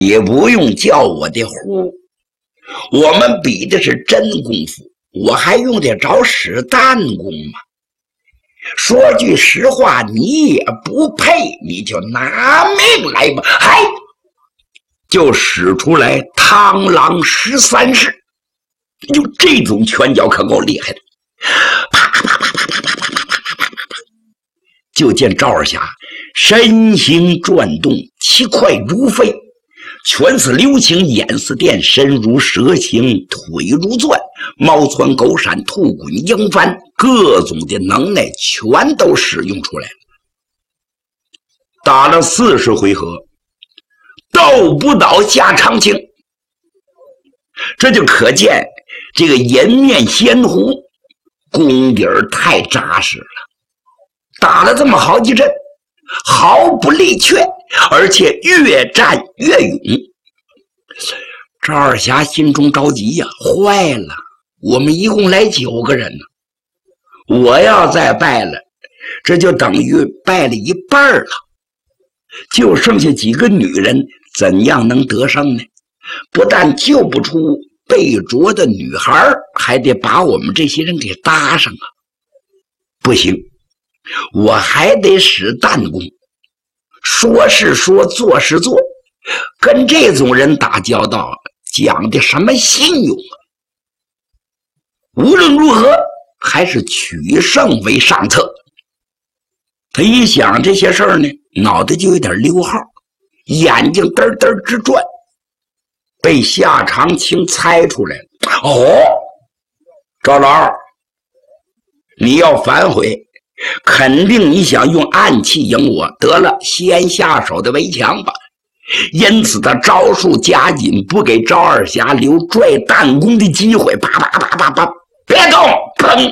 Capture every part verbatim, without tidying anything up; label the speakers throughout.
Speaker 1: 也不用叫我的呼，我们比的是真功夫，我还用得着使弹功吗？说句实话，你也不配，你就拿命来吧！嗨，就使出来螳螂十三式，就这种拳脚可够厉害的。啪啪啪啪啪啪啪啪啪啪啪啪，就见赵二侠身形转动，其快如飞，拳似流星，眼似电，身如蛇形，腿如钻，猫窜狗闪，兔滚鹰翻，各种的能耐全都使用出来了。打了四十回合，斗不倒夏长青，这就可见这个颜面仙狐功底儿太扎实了。打了这么好几阵，毫不力却，而且越战越勇。赵二侠心中着急呀、啊，坏了，我们一共来九个人呢，我要再败了，这就等于败了一半了，就剩下几个女人，怎样能得胜呢？不但救不出被捉的女孩，还得把我们这些人给搭上啊！不行，我还得使弹弓，说是说，做是做，跟这种人打交道，讲的什么信用啊？无论如何，还是取胜为上策。他一想这些事儿呢，脑袋就有点溜号，眼睛嘚嘚直转，被夏长青猜出来了。哦，赵老二，你要反悔，肯定你想用暗器赢我，得了，先下手的为强吧。因此他招数加紧，不给赵二侠留拽弹弓的机会，啪啪啪啪啪，别动！砰！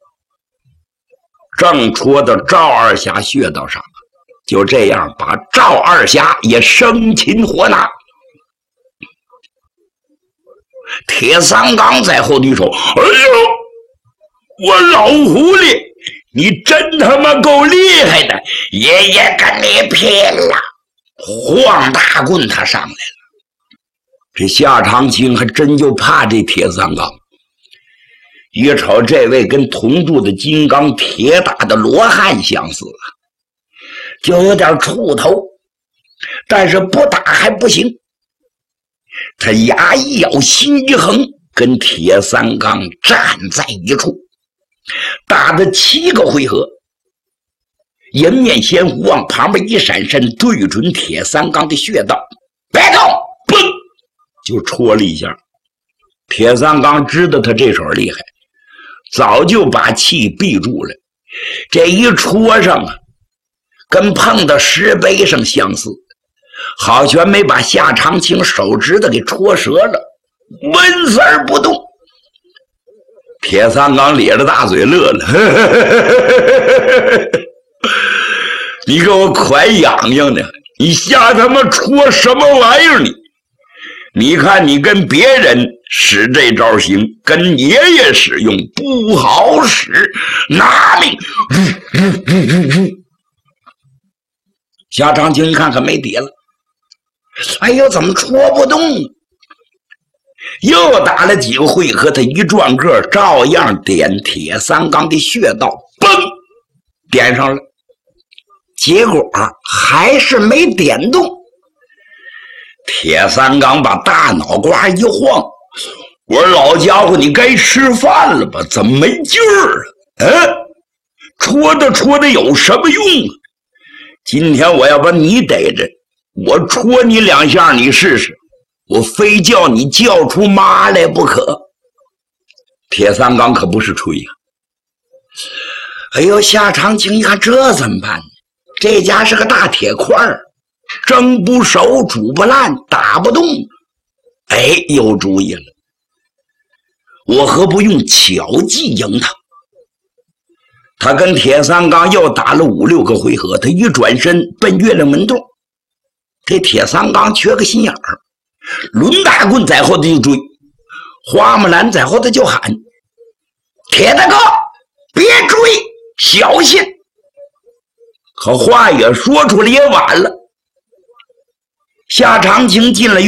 Speaker 1: 正戳到赵二侠穴道上，就这样把赵二侠也生擒活拿。铁三刚在后低手，哎呦，我老狐狸，你真他妈够厉害的，爷爷跟你拼了！晃大棍他上来了。这夏长青还真就怕这铁三刚，一瞅这位跟同住的金刚铁打的罗汉相似啊，就有点怵头，但是不打还不行。他牙一咬，心一横，跟铁三刚站在一处，打了七个回合。颜面仙狐往旁边一闪身，对准铁三刚的穴道，别动！嘣，就戳了一下。铁三刚知道他这手厉害，早就把气闭住了。这一戳上啊，跟碰到石碑上相似，好全没把夏长青手指头给戳折了，纹丝儿不动。铁三刚咧着大嘴乐了，呵呵呵呵，你给我快痒痒的，你瞎他妈戳什么玩意儿你？你看你跟别人使这招行，跟爷爷使用不好使，拿命！夏长青一看可没底了，哎呦，怎么戳不动？又打了几个回合，他一转个，照样点铁三刚的穴道，嘣，点上了。结果还是没点动。铁三刚把大脑瓜一晃，我说老家伙，你该吃饭了吧？怎么没劲儿啊？嗯，戳的戳的有什么用啊？今天我要把你逮着，我戳你两下，你试试，我非叫你叫出妈来不可。铁三刚可不是吹呀、啊！哎呦，夏长青一看这怎么办呢？这家是个大铁块儿，蒸不熟，煮不烂，打不动。哎，有主意了，我何不用巧计赢他？他跟铁三刚又打了五六个回合，他一转身奔月亮门洞。这铁三刚缺个心眼儿，抡大棍在后头就追，花木兰在后头就喊：“铁大哥，别追，小心！”可话也说出来也晚了。 夏长青进了